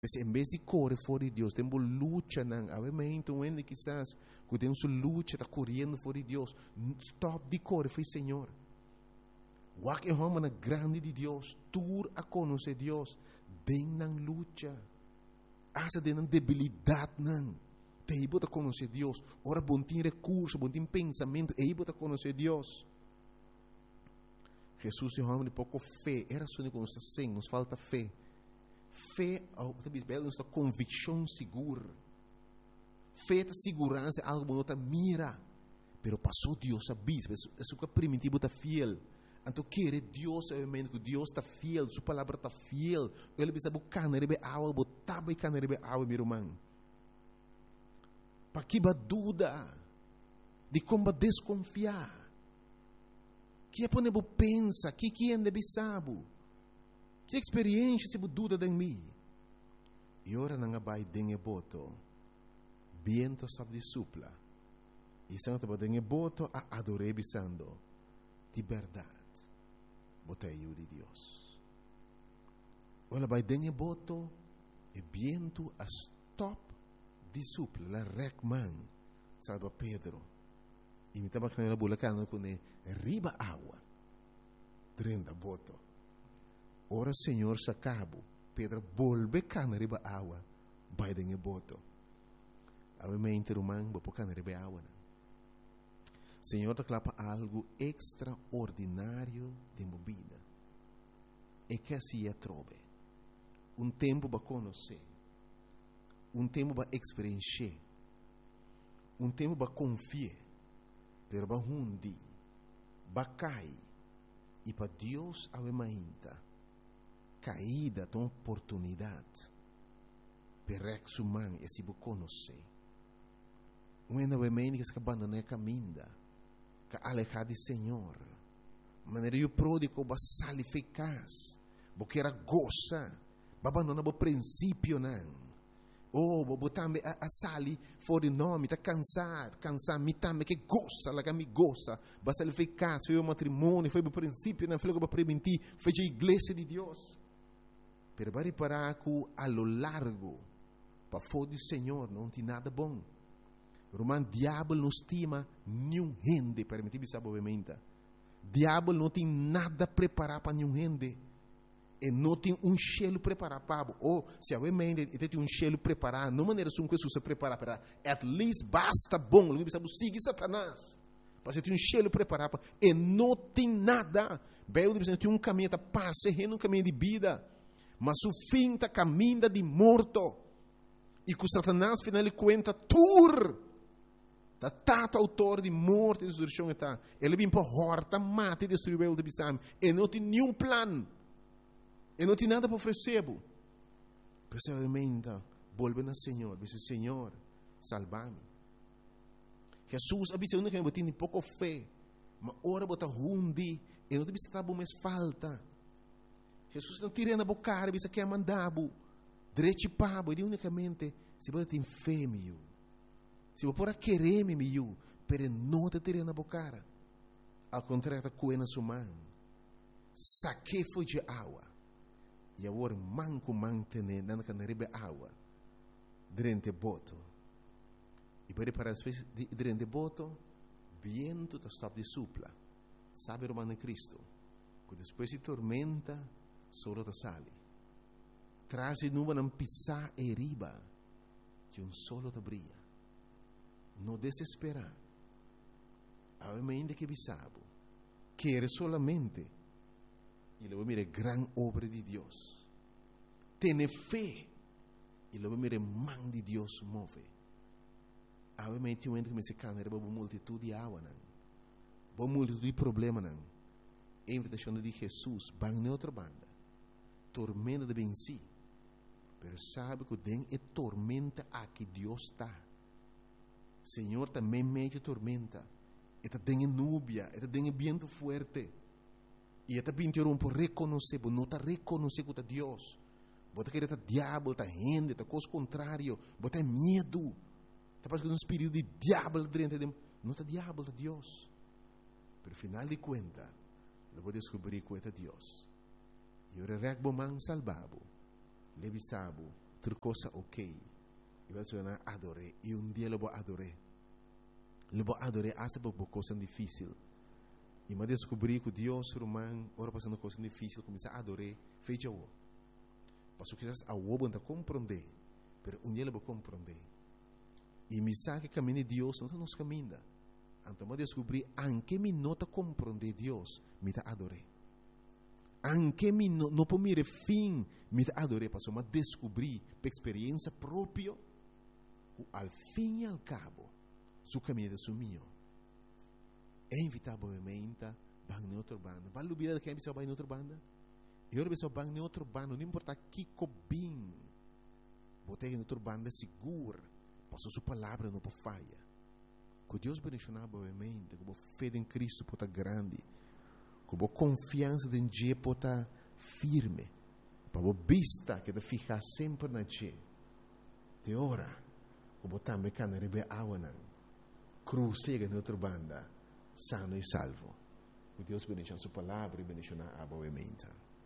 Mas em vez de correr fora de Deus, temos luta, não. Obviamente, onde quizás, que temos luta, está correndo fora de Deus. Stop de correr, foi Senhor. O que é uma grande de Deus, tur a conhecer Deus, den não luta. Asa den debilidade, não. Te ibo a conhecer Deus. Ora, bom tem recurso, bom tem pensamento, e ibo a conhecer Deus. Jesus é homem de pouco fé. Era só que nos falta fé. Fé, nos dá convicção segura. Fé da segurança, algo que não está mira. Pero passou Deus a bis, isso que é primitivo está fiel. Então, querer Deus, obviamente, que Deus está fiel, sua palavra está fiel. Ele precisa buscar, não é água, botar e não é água, meu irmão. Para que ba dúvida, de como desconfiar. Que é para não pensar, que é de saber. Que experiência se dúvida em mim? E ora não vai dengue boto, viento sabe de supla. E se não te dengue boto a adorar bisando de verdade. Botei eu de Deus. Ora vai dengue boto e viento a stop de supla, la recman, salva Pedro. E me estava na bulacana com riba água, drenda boto. Ora, Senhor, se acabou. Pedro, volve cana riba água. Vai dengue boto. Obviamente, irmão, vou pôr cana riba água. Senhor, te clapa algo extraordinário de movida. E que assim é trove. Tempo para conhecer. Tempo para experienciar. Tempo para confiar. Pero para hundi. Para cair. E para Deus, obviamente, caída de oportunidade para o humano e se conhecer. Quando o homem que se abandona a caminho, que alejar do Senhor, maneira que o pródigo vai sair eficaz, porque era goza, vai abandonar o princípio, não. Vou também a sair fora de nome, está cansar, me também que goza, lá que me goza, vai sair eficaz, foi o matrimônio, foi o princípio, não foi o que vai prevenir, foi a igreja de Deus. Pero vai reparar que a lo largo, para fora do Senhor, não tem nada bom. Romano, diabo não estima nenhum gente, permitir saber obviamente. Diabo não tem nada preparado para nenhum gente. E não tem cheiro preparado para. Ou, se obviamente, ele tem cheiro preparado, não maneira que Jesus se prepara para, at least basta bom, ele precisa seguir Satanás. Para você ter cheiro preparado para. E não tem nada. Bem, ele precisa ter caminho de paz, um caminho de vida. Mas o fim está caminho de morto. E que Satanás, afinal de contas, da tato autor de morte e destruição está. Ele vem para horta, mata e destruir o de Bissam. E não tem nenhum plano. E não tem nada para oferecer. Precisamente, volve ao Senhor. Diz: Senhor, salva-me. Jesus avisa que eu tenho pouco fé. Mas ora bota hundi. E não tem estar bom mais falta. Jesus não tira na boca, ele quer mandar. Direito para ele unicamente. Se você tem fé, meu. Se você pode querer, meu. Pero não te tira na boca. Ao contrário, com a sua mão. Saque foi de água. E agora manco mantene na canaribe água. Durante boto. E para as vezes durante boto, viento está stop de supla. Sabe o mano Cristo. Que depois de tormenta, solo te sale. Traz nuvem não pisar e riba. Que solo te brilha. Não desespera. Obviamente que bisabo. Quer solamente. E luego mire gran obra de Dios. Tiene fe. E luego mire man de Dios move. Obviamente o que me se cana era uma multitud de água, não. Uma multitud de problemas, não. A invitação de Jesus, van na outra banda. Tormenta de venci. Pero sabe que tem é tormenta a que Deus está. Senhor também mete tormenta. Eta tem núbia, eta tem viento fuerte. E eta pintou por reconhecer, por não reconhecer que é Deus. Bota que está diabo, está gente, está coisa contrário, bota medo. Está passando um espírito de diabo dentro de não está diabo, está Deus. Pero final de conta, eu vou descobrir que é Deus. E o recbo man salvabo, levisabo, outra coisa ok. E vai ser adorei. E dia eu vou adorar. Eu vou adorar até por coisa difícil. E me descobri que Deus, romano, ora passando coisa difícil, começa a adorar, fecha o. Passo que a o não compreender, mas dia eu vou compreender. E me sabe que caminho de Deus, não nos caminha. Então me descobri, anche me nota compreender Deus, me ta adorar. Anche me não por mire fim, me ta adorar, passo me descobri, por experiência própria, al fim e al cabo, su caminho é su mio. É inevitavelmente bang em outra banda. Vai lubida que é pessoa bang em outra banda. E outra pessoa bang em outra banda, não importa que cobim. Botei em outra banda segura, passou sua palavra não por falha. Que Deus bendicionar boamente, que a fé em Cristo pode grande, que a confiança em Deus pode firme, para a vista que te ficar sempre na Deus. De ora, que a também can rebe awanan, cruzega em outra banda. Sano e salvo. Que Deus bendiga a sua palavra e bendiga a boa mente.